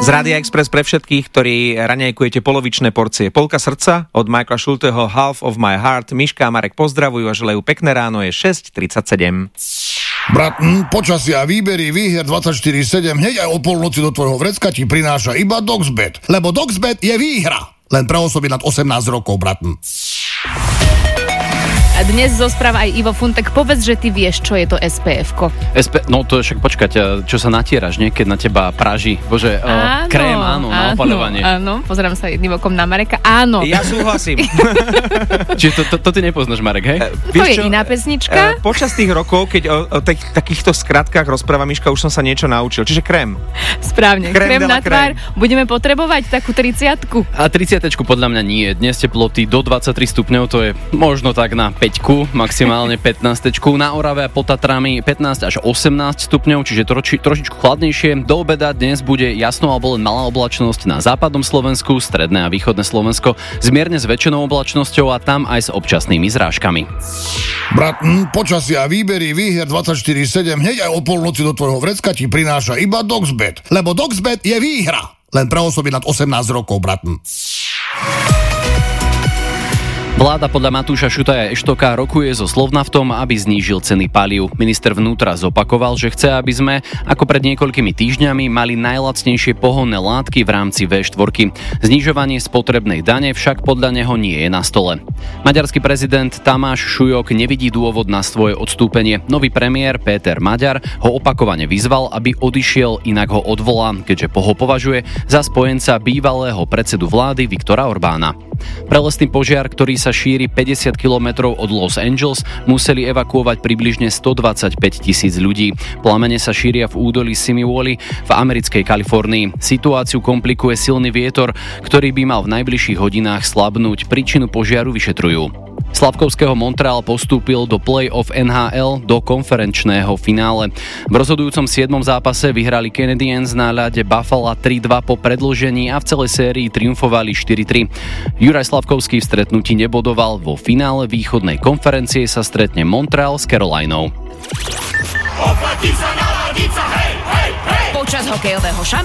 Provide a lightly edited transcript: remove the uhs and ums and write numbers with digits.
Z Rádia Express pre všetkých, ktorí raňajkujete polovičné porcie. Polka srdca od Michaela Schulteho Half of my heart. Miška a Marek pozdravujú a želajú pekné ráno, je 6:37. Brat, počasia a výbery výhier 24/7 hneď aj o polnoci do tvojho vrecka ti prináša iba Doxbet. Lebo Doxbet je výhra. Len pre osoby nad 18 rokov, brat. A dnes zosprava aj Ivo Funtek. Povedz, že ty vieš, čo je to SPF-ko. No to je však, počkať, čo sa natieraš, nie? Keď na teba praží. Bože, krém, áno, na opaľovanie. Áno, pozerám sa jedným okom na Mareka. Áno. Ja súhlasím. Čiže to ty nepoznáš, Marek, hej? To je iná pesnička. Počas tých rokov, keď o takýchto skratkách rozpráva Miška, už som sa niečo naučil. Čiže krém. Správne, krém na tvár. Budeme potrebovať takú 30-ku. A 30-čku podľa mňa nie. Dnes teploty do 23 stupňov, to je možno tak na 5, maximálne 15. Na Orave a pod Tatrami 15 až 18 stupňov, čiže trošičku chladnejšie. Do obeda dnes bude jasno alebo len malá oblačnosť na západnom Slovensku, stredné a východné Slovensko s mierne zväčšenou oblačnosťou a tam aj s občasnými zrážkami. Brat, počasia a výbery výhier 24/7 hneď aj o polnoci do tvojho vrecka ti prináša iba Doxbet. Lebo Doxbet je výhra. Len pre osoby nad 18 rokov, brat. Vláda podľa Matúša Šutaja Eštoka rokuje so Slovnaftom, aby znížil ceny palív. Minister vnútra zopakoval, že chce, aby sme, ako pred niekoľkými týždňami, mali najlacnejšie pohonné látky v rámci V4. Znižovanie spotrebnej dane však podľa neho nie je na stole. Maďarský prezident Tamáš Šujok nevidí dôvod na svoje odstúpenie. Nový premiér Péter Maďar ho opakovane vyzval, aby odišiel, inak ho odvolá, keďže ho považuje za spojenca bývalého predsedu vlády Viktora Orbána. Prelesný požiar, ktorý sa šíri 50 kilometrov od Los Angeles, museli evakuovať približne 125 000 ľudí. Plamene sa šíria v údolí Simiwoli v americkej Kalifornii. Situáciu komplikuje silný vietor, ktorý by mal v najbližších hodinách slabnúť. Príčinu požiaru vyšetrujú. Slavkovského Montreal postúpil do play-off NHL do konferenčného finále. V rozhodujúcom 7. zápase vyhrali Canadiens na ľade Buffalo 3-2 po predĺžení a v celej sérii triumfovali 4-3. Juraj Slavkovský v stretnutí nebodoval. Vo finále východnej konferencie sa stretne Montreal s Carolinou. Počas hokejového